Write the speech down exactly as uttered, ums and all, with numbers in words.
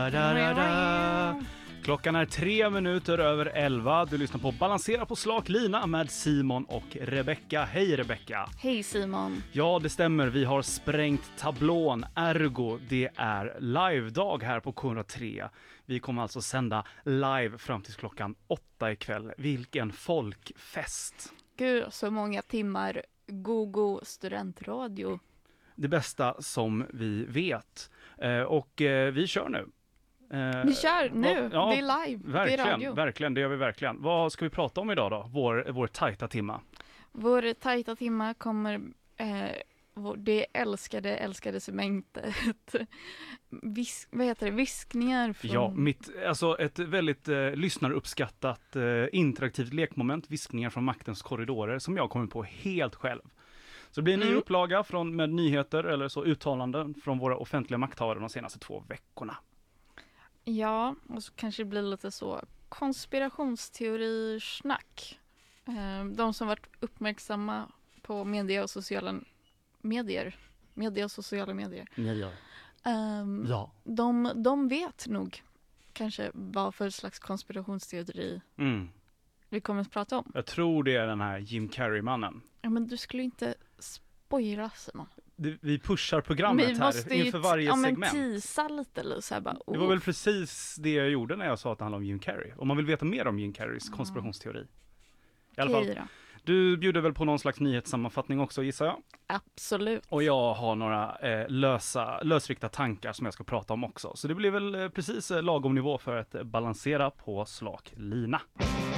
Klockan är tre minuter över elva. Du lyssnar på Balansera på slak lina med Simon och Rebecca. Hej Rebecca. Hej Simon. Ja, det stämmer. Vi har sprängt tablån. Ergo, det är live-dag här på K hundra tre. Vi kommer alltså sända live fram till klockan åtta ikväll. Vilken folkfest. Gud, så många timmar Gogo studentradio. Det bästa som vi vet. Eh, och eh, vi kör nu. Eh, vi kör nu, ja, det är live, verkligen, det är radio. Verkligen, det gör vi verkligen. Vad ska vi prata om idag då? Vår, vår tajta timma. Vår tajta timma kommer, eh, vår, det älskade, älskade segmentet. Vis, vad heter det? Viskningar från... Ja, mitt, alltså ett väldigt eh, lyssnaruppskattat eh, interaktivt lekmoment, viskningar från maktens korridorer, som jag kommer på helt själv. Så det blir en ny mm. upplaga från, med nyheter eller så uttalanden från våra offentliga makthavare de senaste två veckorna. Ja, och så kanske det blir lite så konspirationsteori-snack. De som varit uppmärksamma på media och sociala medier. Media och sociala medier. Ja. Um, ja. De, de vet nog kanske vad för slags konspirationsteori mm. vi kommer att prata om. Jag tror det är den här Jim Carrey-mannen. Ja, men du skulle inte spoila, Simon. Vi pushar programmet här inför varje ja, segment. Men tisa lite eller så här bara, oh. Det var väl precis det jag gjorde när jag sa att det handlar om Jim Carrey. Om man vill veta mer om Jim Carreys mm. konspirationsteori. I alla Okej, fall. då. Du bjuder väl på någon slags nyhetssammanfattning också, gissar jag? Absolut. Och jag har några eh, lösa, lösryckta tankar som jag ska prata om också. Så det blir väl eh, precis eh, lagom nivå för att balansera på slak lina.